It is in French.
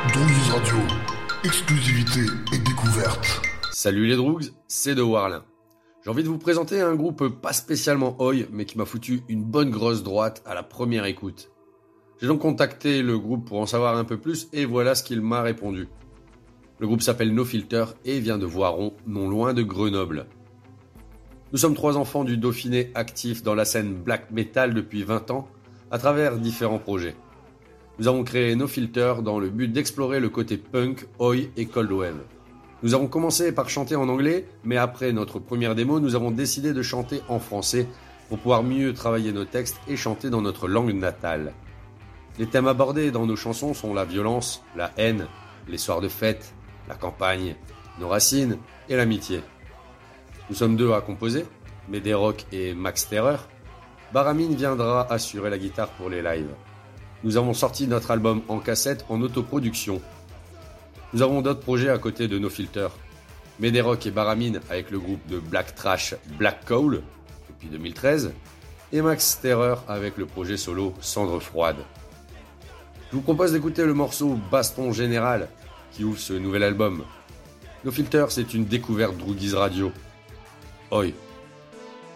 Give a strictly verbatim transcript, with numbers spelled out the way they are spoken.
Drogues Radio, exclusivité et découverte. Salut les Drogues, c'est de Warlin. J'ai envie de vous présenter un groupe pas spécialement oi, mais qui m'a foutu une bonne grosse droite à la première écoute. J'ai donc contacté le groupe pour en savoir un peu plus et voilà ce qu'il m'a répondu. Le groupe s'appelle No Filter et vient de Voiron, non loin de Grenoble. Nous sommes trois enfants du Dauphiné actifs dans la scène black metal depuis vingt ans, à travers différents projets. Nous avons créé No Filter dans le but d'explorer le côté punk, oi et cold wave. Nous avons commencé par chanter en anglais, mais après notre première démo, nous avons décidé de chanter en français pour pouvoir mieux travailler nos textes et chanter dans notre langue natale. Les thèmes abordés dans nos chansons sont la violence, la haine, les soirs de fête, la campagne, nos racines et l'amitié. Nous sommes deux à composer, Médéroc et Max Terreur. Baramine viendra assurer la guitare pour les lives. Nous avons sorti notre album en cassette en autoproduction. Nous avons d'autres projets à côté de No Filter. Médéroc et Baramine avec le groupe de black trash Black Coal depuis deux mille treize et Max Terreur avec le projet solo Cendre Froide. Je vous propose d'écouter le morceau Baston Général qui ouvre ce nouvel album. No Filter, c'est une découverte Drogues Radio. Oi.